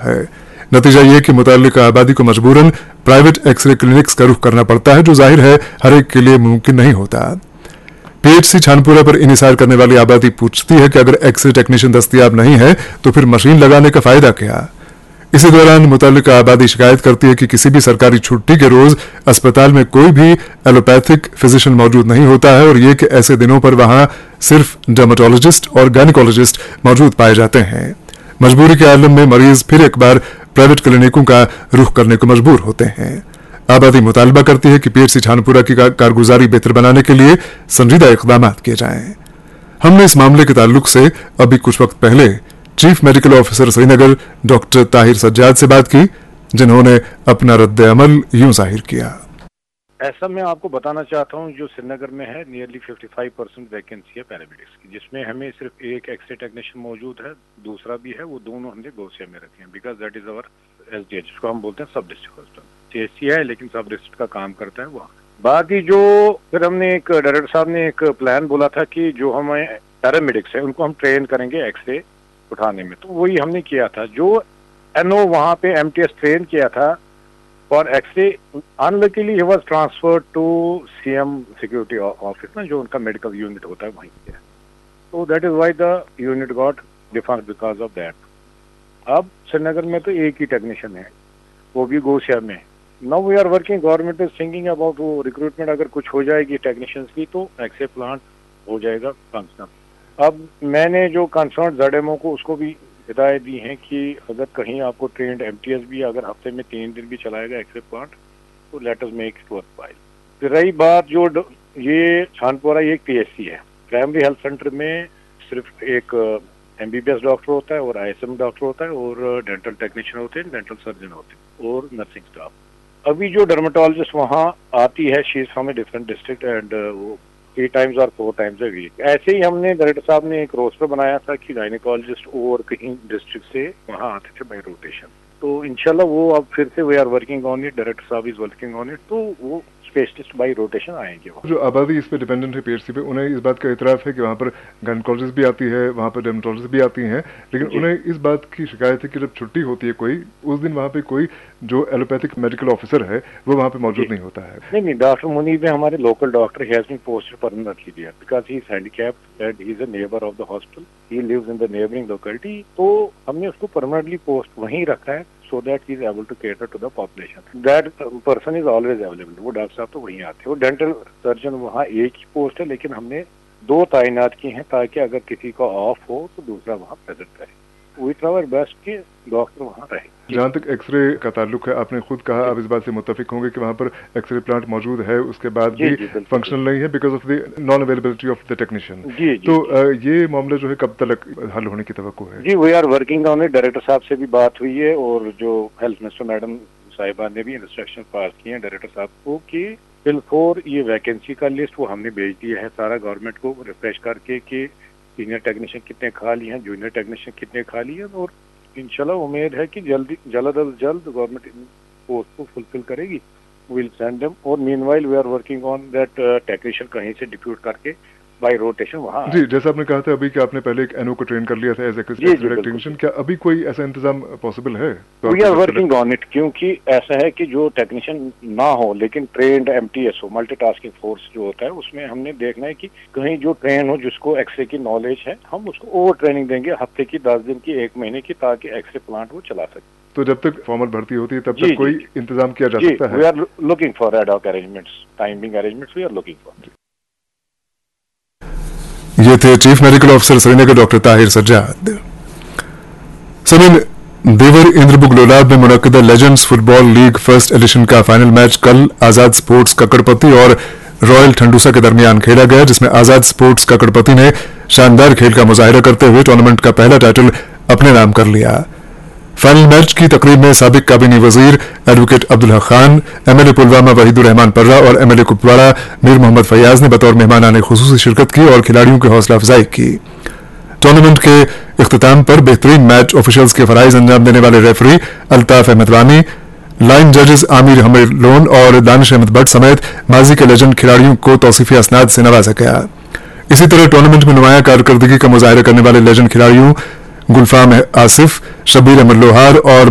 है। नतीजा ये कि मुतल्लिका आबादी को मजबूरन प्राइवेट एक्सरे क्लिनिक्स का रुख करना पड़ता है, जो जाहिर है हर एक के लिए मुमकिन नहीं होता। पीएचसी छानपुरा पर इनिसार करने वाली आबादी पूछती है कि अगर एक्सरे टेक्नीशियन दस्तयाब नहीं है तो फिर मशीन लगाने का फायदा क्या। इसी दौरान मुतल्लिका आबादी शिकायत करती है कि किसी भी सरकारी छुट्टी के रोज अस्पताल में कोई भी एलोपैथिक फिजिशियन मौजूद नहीं होता है और ये कि ऐसे दिनों पर वहां सिर्फ डर्मेटोलॉजिस्ट और गायनिकोलॉजिस्ट मौजूद पाए जाते हैं। मजबूरी के आलम में मरीज फिर एक बार प्राइवेट क्लिनिकों का रुख करने को मजबूर होते हैं। आबादी मुतालबा करती है कि पीएचसी छानपुरा की कारगुजारी बेहतर बनाने के लिए संजीदा इकदाम किए जाएं। हमने इस मामले के ताल्लुक से अभी कुछ वक्त पहले chief medical officer Srinagar doctor Tahir Sajjad से बात की, जिन्होंने अपना रद्द अमल यूं जाहिर किया। ऐसा मैं आपको बताना चाहता हूं, जो श्रीनगर में है नियरली 55% वैकेंसी है पैरामेडिक्स की, जिसमें हमें सिर्फ एक एक्सरे टेक्नीशियन मौजूद है, दूसरा भी है, वो दोनों हमने गौसिया में रखे हैं because that is our SDH, जिसको हम बोलते हैं सब डिस्ट्रिक्ट हॉस्पिटल। सीएचसी है लेकिन सब डिस्ट्रिक्ट का काम करता है वहाँ। बाकी जो फिर हमने एक डायरेक्टर साहब ने एक प्लान बोला था कि जो हमें पैरामेडिक्स है उनको हम ट्रेन करेंगे एक्सरे उठाने में, तो वही हमने किया था। जो एनओ वहाँ पे एमटीएस ट्रेन किया था for x ray, unluckily he was transferred to CM security office ना, जो उनका मेडिकल यूनिट होता है वहीं पे। तो that is why the unit got difference because of that. अब श्रीनगर में तो एक ही टेक्नीशियन है, वो भी गौसिया में। Now we are working, government is thinking about वो रिक्रूटमेंट अगर कुछ हो जाएगी टेक्नीशियंस की तो एक्सरे प्लांट हो जाएगा फंक्शनल। अब मैंने जो कंसर्न जेडएमओ को उसको भी हिदायत दी है कि अगर कहीं आपको ट्रेंड एमटीएस भी अगर हफ्ते में 3 दिन भी चलाएगा एक्सरे प्लांट तो let us make it worthwhile. फिर रही बात जो ये छानपुरा ये एक पीएचसी है, प्राइमरी हेल्थ सेंटर में सिर्फ एक एमबीबीएस डॉक्टर होता है और आईएसएम डॉक्टर होता है और डेंटल टेक्नीशियन होते हैं, डेंटल सर्जन होते हैं और नर्सिंग स्टाफ। अभी जो डर्मेटोलॉजिस्ट वहाँ आती है, she is from a different district and वो 3 times or 4 times a week। ऐसे ही हमने डायरेक्टर साहब ने एक रोस्टर बनाया था कि गायनिकोलॉजिस्ट और कहीं डिस्ट्रिक्ट से वहाँ आते थे बाय रोटेशन। तो इंशाल्लाह वो अब फिर से we are working on it, director साहब इज वर्किंग ऑन इट, तो वो स्पेशलिस्ट बाय रोटेशन आएंगे। जो आबादी इस पे डिपेंडेंट है पीएचसी पे, उन्हें इस बात का इतराफ है कि वहाँ पर गायनिकोलॉजिस्ट भी आती है, वहाँ पर डर्मेटोलॉजिस्ट भी आती हैं, लेकिन उन्हें इस बात की शिकायत है कि जब छुट्टी होती है कोई, उस दिन वहाँ पे कोई जो एलोपैथिक मेडिकल ऑफिसर है वो वहाँ पे मौजूद नहीं होता है। नहीं, डॉक्टर मुनीब है हमारे local doctor, he has been posted permanently there because he is handicapped and he is a neighbour of the hospital, he lives in the neighbouring locality. तो हमने उसको परमानेंटली पोस्ट वहीं रखा है so that he is able to cater to the population. That person is always available. वो doctor साहब तो वहीं आते हैं। वो डेंटल सर्जन वहाँ एक ही पोस्ट है, लेकिन हमने 2 तैनात की हैं ताकि अगर किसी का ऑफ हो तो दूसरा वहाँ प्रेजेंट रहे। वी ट्राई आवर बेस्ट कि डॉक्टर वहाँ रहे। जहाँ तक एक्सरे का ताल्लुक है, आपने खुद कहा आप इस बात से मुत्तफिक होंगे कि वहाँ पर एक्सरे प्लांट मौजूद है, उसके बाद भी फंक्शनल नहीं है because of the non availability of the technician. तो ये मामला जो है कब तक हल होने की तवक्को है? जी, we are working on it. Director साहब से भी बात हुई है और जो हेल्थ मिनिस्टर मैडम साहिबा ने भी इंस्ट्रक्शन पास किए हैं डायरेक्टर साहब को कि बिल ये वैकेंसी का लिस्ट वो हमने भेज दिया है सारा गवर्नमेंट को रिफ्रेश करके कि सीनियर टेक्नीशियन कितने खाली हैं, जूनियर टेक्नीशियन कितने खाली हैं, और इंशाल्लाह उम्मीद है कि जल्द गवर्नमेंट पोस्ट को फुलफिल करेगी। विल सेंड देम और meanwhile we are working on that technician कहीं से डिप्यूट करके बाय रोटेशन वहाँ। जी, जैसा आपने कहा था अभी कि आपने पहले एक एनओ को ट्रेन कर लिया था एज एक्सरे टेक्नीशियन, क्या अभी कोई ऐसा इंतजाम पॉसिबल है? We are working on it, क्योंकि ऐसा है कि जो टेक्नीशियन ना हो लेकिन ट्रेन्ड एमटीएस हो, मल्टीटास्किंग फोर्स जो होता है, उसमें हमने देखना है कि कहीं जो ट्रेन हो जिसको एक्सरे की नॉलेज है, हम उसको ओवर ट्रेनिंग देंगे हफ्ते की, 10 दिन की, 1 महीने की, ताकि एक्सरे प्लांट वो चला सके। तो जब तक फॉर्मल भर्ती होती है तब तक कोई इंतजाम किया जा सकता है? We are looking for ad hoc arrangements, timing arrangements we are looking for. ये थे chief medical officer Srinagar doctor Tahir Sajjad. Sameen, देवर इंद्रबुग लोलाब में मुनक्किदा legends football league first edition का फाइनल मैच कल आजाद स्पोर्ट्स ककड़पति और रॉयल ठंडूसा के दरमियान खेला गया, जिसमें आजाद स्पोर्ट्स ककड़पति ने शानदार खेल का मुजाहिरा करते हुए टूर्नामेंट का पहला टाइटल अपने नाम कर लिया। फाइनल मैच की तकरीब में साबिक काबीनी वजीर एडवोकेट अब्दुल हक खान, एमएलए पुलवामा वहीदुर रहमान पर्रा और एमएलए कुपवाड़ा मीर मोहम्मद फैयाज ने बतौर मेहमानाने खुसूसी शिरकत की और खिलाड़ियों की हौसला अफजाई की। टूर्नामेंट के इख्तिताम पर बेहतरीन मैच ऑफिशियल्स के फराइज अंजाम देने वाले रेफरी अल्ताफ अहमद वानी, लाइन जजेस आमिर हमर लोन और दानिश अहमद भट्ट समेत माजी के लेजेंड खिलाड़ियों को तौसीफी असनाद से नवाजा गया। इसी तरह टूर्नामेंट में नुमाया कारकर्दगी का मुजाहिरा करने वाले लेजेंड खिलाड़ियों गुलफाम आसिफ, शब्बीर अहमद लोहार और